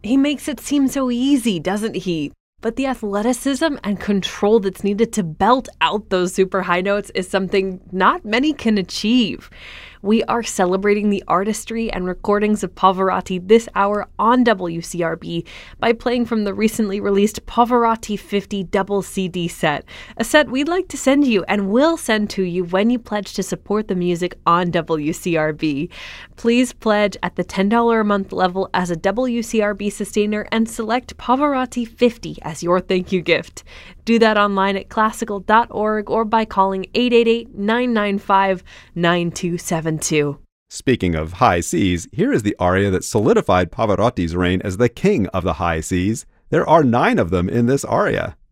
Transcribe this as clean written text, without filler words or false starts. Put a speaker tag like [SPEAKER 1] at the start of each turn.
[SPEAKER 1] He makes it seem so easy, doesn't he? But the athleticism and control that's needed to belt out those super high notes is something not many can achieve. We are celebrating the artistry and recordings of Pavarotti this hour on WCRB by playing from the recently released Pavarotti 50 double CD set, a set we'd like to send you and will send to you when you pledge to support the music on WCRB. Please pledge at the $10 a month level as a WCRB sustainer and select Pavarotti 50 as your thank you gift. Do that online at classical.org or by calling 888-995-9272.
[SPEAKER 2] Speaking of high Cs, here is the aria that solidified Pavarotti's reign as the king of the high Cs. There are 9 of them in this aria.